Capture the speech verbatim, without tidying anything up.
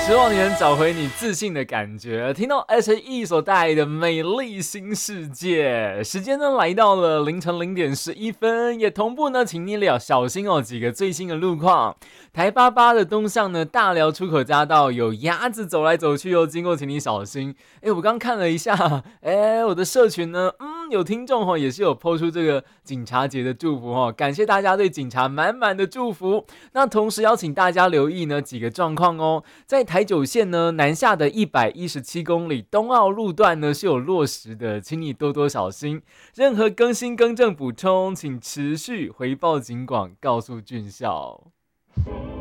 希望你能找回你自信的感觉。听到 S H E 所带来的美丽新世界，时间呢来到了凌晨零点十一分，也同步呢，请你了小心哦几个最新的路况。台八八的东向呢，大寮出口匝道有鸭子走来走去哦，经过请你小心。哎，我刚看了一下，哎，我的社群呢，嗯，有听众哦，也是有 po 出这个警察节的祝福哦，感谢大家对警察满满的祝福。那同时邀请大家留意呢几个状况哦，在台九线呢南下的一百一十七公里东澳路段呢是有落实的，请你多多小心。任何更新更正补充，请持续回报警广，告诉郡校。